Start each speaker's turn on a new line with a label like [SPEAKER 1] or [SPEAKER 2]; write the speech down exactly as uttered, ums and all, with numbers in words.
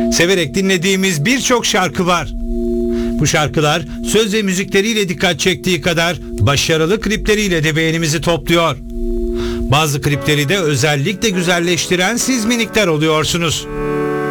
[SPEAKER 1] Severek dinlediğimiz birçok şarkı var. Bu şarkılar söz ve müzikleriyle dikkat çektiği kadar başarılı klipleriyle de beğenimizi topluyor. Bazı klipleri de özellikle güzelleştiren siz minikler oluyorsunuz.